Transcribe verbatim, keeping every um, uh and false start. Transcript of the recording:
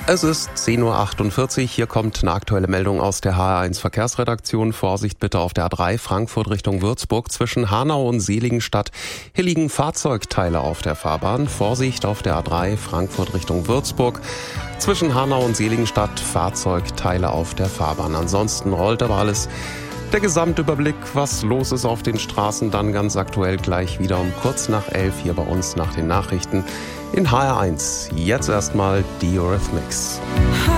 Es ist zehn Uhr achtundvierzig, hier kommt eine aktuelle Meldung aus der H R eins Verkehrsredaktion. Vorsicht bitte auf der A drei Frankfurt Richtung Würzburg zwischen Hanau und Seligenstadt. Hier liegen Fahrzeugteile auf der Fahrbahn. Vorsicht auf der A drei Frankfurt Richtung Würzburg zwischen Hanau und Seligenstadt, Fahrzeugteile auf der Fahrbahn. Ansonsten rollt aber alles. Der Gesamtüberblick, was los ist auf den Straßen, dann ganz aktuell gleich wieder um kurz nach elf hier bei uns nach den Nachrichten in H R eins. Jetzt erstmal die Eurythmics.